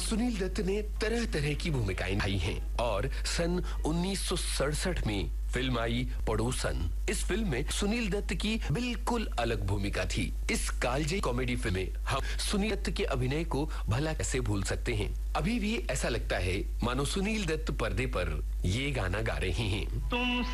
सुनील दत्त ने तरह तरह की भूमिकाएं निभाई हैं और सन 1967 में फिल्म आई पड़ोसन। इस फिल्म में सुनील दत्त की बिल्कुल अलग भूमिका थी। इस कालजयी कॉमेडी फिल्म में हम सुनील दत्त के अभिनय को भला कैसे भूल सकते हैं। अभी भी ऐसा लगता है मानो सुनील दत्त पर्दे पर ये गाना गा रहे हैं।